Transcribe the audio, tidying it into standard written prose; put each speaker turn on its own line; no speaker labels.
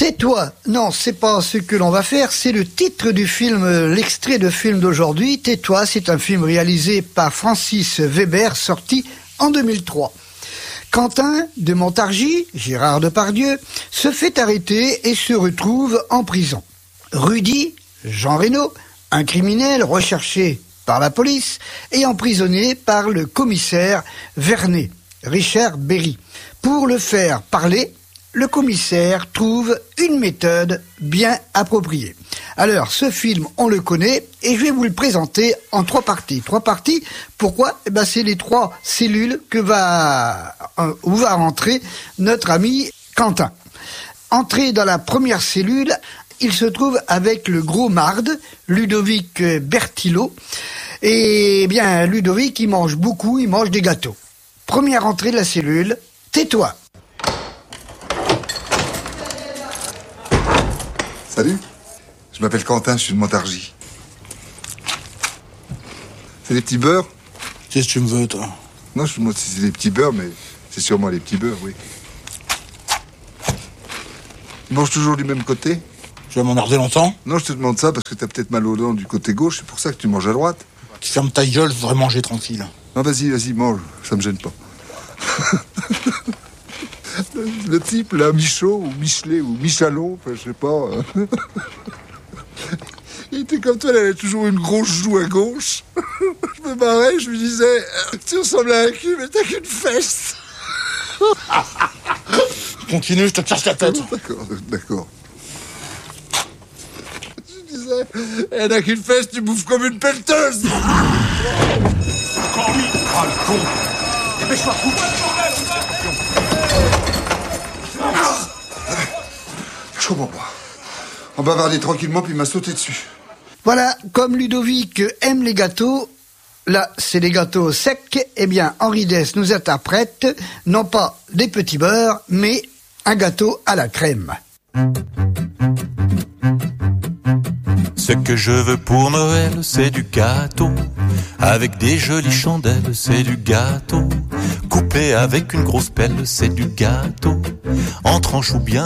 Tais-toi. Non, c'est pas ce que l'on va faire, c'est le titre du film, l'extrait de film d'aujourd'hui. Tais-toi, c'est un film réalisé par Francis Weber, sorti en 2003. Quentin de Montargis, Gérard Depardieu, se fait arrêter et se retrouve en prison. Rudy, Jean Reno, un criminel recherché par la police et emprisonné par le commissaire Vernet, Richard Berry. Pour le faire parler, le commissaire trouve une méthode bien appropriée. Alors, ce film, on le connaît et je vais vous le présenter en 3 parties. 3 parties, pourquoi ? C'est les 3 cellules où va rentrer notre ami Quentin. Entré dans la première cellule, il se trouve avec le gros marde, Ludovic Bertillot. Et bien, Ludovic, il mange beaucoup, il mange des gâteaux. Première entrée de la cellule, tais-toi.
Salut, je m'appelle Quentin, je suis de Montargis. C'est des petits beurres ?
Qu'est-ce que tu me veux, toi ?
Non, je me demande si c'est des petits beurres, mais c'est sûrement les petits beurres, oui. Tu manges toujours du même côté ?
Tu vas m'emmerder longtemps ?
Non, je te demande ça parce que t'as peut-être mal aux dents du côté gauche, c'est pour ça que tu manges à droite.
Tu fermes ta gueule, je voudrais manger tranquille.
Non, vas-y, mange, ça me gêne pas. Le type, là, Michaud, ou Michelet, ou Michalon, enfin, je sais pas. Il était comme toi, il avait toujours une grosse joue à gauche. Je me marrais, je lui disais, tu ressembles à un cul, mais t'as qu'une fesse.
Continue, je te casse la tête.
D'accord. Je disais, elle n'a qu'une fesse, tu bouffes comme une pelleteuse.
Encore lui. Ah, le con. Dépêche-toi, coupe.
Je comprends pas. On bavardait tranquillement, puis il m'a sauté dessus.
Voilà, comme Ludovic aime les gâteaux, là c'est des gâteaux secs, eh bien Henri Dess nous interprète, non pas des petits beurres, mais un gâteau à la crème.
Ce que je veux pour Noël, c'est du gâteau, avec des jolies chandelles, c'est du gâteau, coupé avec une grosse pelle, c'est du gâteau, en tranche ou bien